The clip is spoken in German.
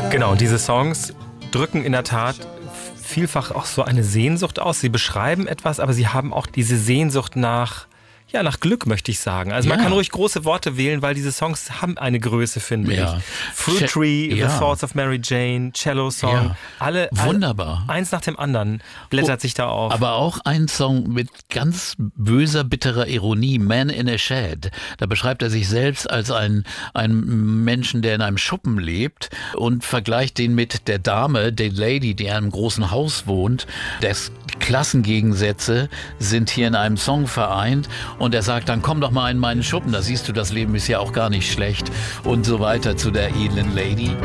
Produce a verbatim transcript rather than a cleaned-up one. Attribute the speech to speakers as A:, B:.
A: Genau, und diese Songs drücken in der Tat vielfach auch so eine Sehnsucht aus. Sie beschreiben etwas, aber sie haben auch diese Sehnsucht nach, ja, nach Glück, möchte ich sagen. Also man
B: Ja.
A: kann ruhig große Worte wählen, weil diese Songs haben eine Größe, finde
B: Ja.
A: ich. Fruit
B: Che-
A: Tree,
B: ja.
A: The Thoughts of Mary Jane, Cello Song,
B: Ja.
A: alle,
B: Wunderbar.
A: alle, eins nach dem anderen blättert
B: Oh,
A: sich da auf.
B: Aber auch ein Song mit ganz böser, bitterer Ironie, Man in a Shed. Da beschreibt er sich selbst als einen, einen Menschen, der in einem Schuppen lebt und vergleicht den mit der Dame, der Lady, die in einem großen Haus wohnt. Das, die Klassengegensätze sind hier in einem Song vereint und er sagt dann, komm doch mal in meinen Schuppen, da siehst du, das Leben ist ja auch gar nicht schlecht und so weiter zu der edlen Lady.